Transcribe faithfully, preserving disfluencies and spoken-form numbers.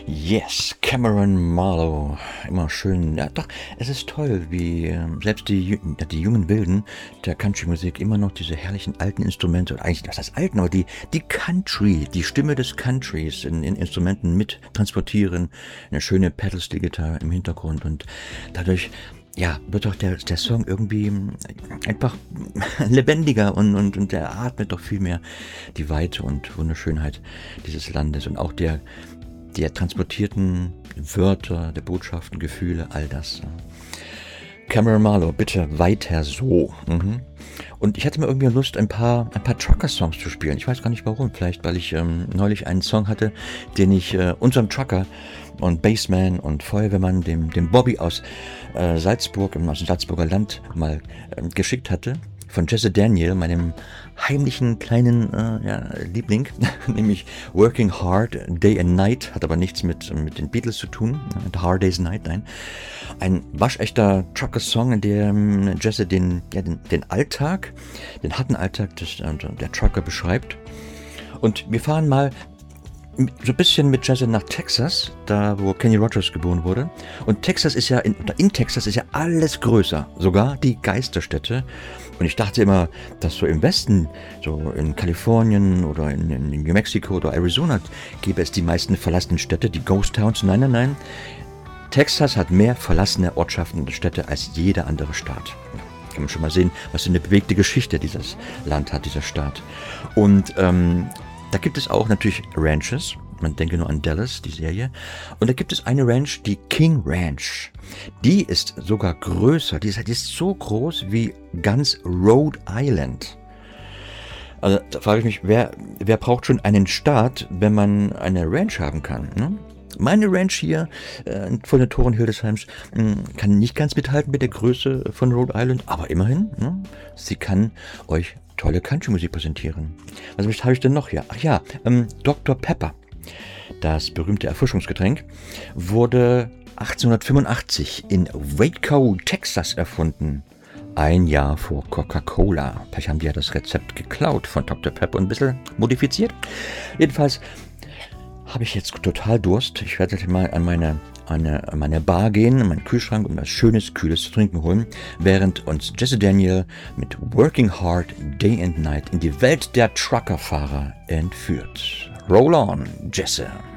Yes, Cameron Marlowe. Immer schön. Ja, doch, es ist toll, wie äh, selbst die, Jü- ja, die jungen Wilden der Country-Musik immer noch diese herrlichen alten Instrumente, oder eigentlich, was heißt alten, aber die, die Country, die Stimme des Countries in, in Instrumenten mit transportieren. Eine schöne Pedal-Steel-Gitarre im Hintergrund und dadurch, ja, wird doch der, der Song irgendwie ähm, einfach lebendiger und, und, und der atmet doch viel mehr die Weite und Wunderschönheit dieses Landes und auch der der transportierten Wörter, der Botschaften, Gefühle, all das. Cameron Marlowe, bitte weiter so. Mhm. Und ich hatte mir irgendwie Lust, ein paar, ein paar Trucker-Songs zu spielen. Ich weiß gar nicht warum. Vielleicht, weil ich ähm, neulich einen Song hatte, den ich äh, unserem Trucker und Bassman und Feuerwehrmann, dem, dem Bobby aus äh, Salzburg, aus dem Salzburger Land, mal äh, geschickt hatte. Von Jesse Daniel, meinem heimlichen kleinen äh, ja, Liebling, nämlich Working Hard, Day and Night, hat aber nichts mit, mit den Beatles zu tun, mit Hard Day's Night, nein. Ein waschechter Trucker-Song, in dem Jesse den, ja, den, den Alltag, den harten Alltag des, äh, der Trucker beschreibt. Und wir fahren mal so ein bisschen mit Jesse nach Texas, da wo Kenny Rogers geboren wurde. Und Texas ist ja, in, in Texas ist ja alles größer, sogar die Geisterstädte. Und ich dachte immer, dass so im Westen, so in Kalifornien oder in, in New Mexico oder Arizona, gäbe es die meisten verlassenen Städte, die Ghost Towns. Nein, nein, nein. Texas hat mehr verlassene Ortschaften und Städte als jeder andere Staat. Ja, kann man schon mal sehen, was für eine bewegte Geschichte dieses Land hat, dieser Staat. Und ähm, da gibt es auch natürlich Ranches. Man denke nur an Dallas, die Serie. Und da gibt es eine Ranch, die King Ranch. Die ist sogar größer. Die ist, die ist so groß wie ganz Rhode Island. Also da frage ich mich, wer, wer braucht schon einen Staat, wenn man eine Ranch haben kann? Ne? Meine Ranch hier äh, vor den Toren Hildesheims mh, kann nicht ganz mithalten mit der Größe von Rhode Island, aber immerhin, ne? Sie kann euch tolle Country-Musik präsentieren. Was habe ich denn noch hier? Ach ja, ähm, Doktor Pepper, das berühmte Erfrischungsgetränk, wurde achtzehnhundertfünfundachtzig in Waco, Texas erfunden. Ein Jahr vor Coca-Cola. Vielleicht haben die ja das Rezept geklaut von Doktor Pepper und ein bisschen modifiziert. Jedenfalls habe ich jetzt total Durst. Ich werde mal an meine, an meine Bar gehen, in meinen Kühlschrank und was Schönes, Kühles zu trinken holen, während uns Jesse Daniel mit Working Hard, Day and Night in die Welt der Truckerfahrer entführt. Roll on, Jesse!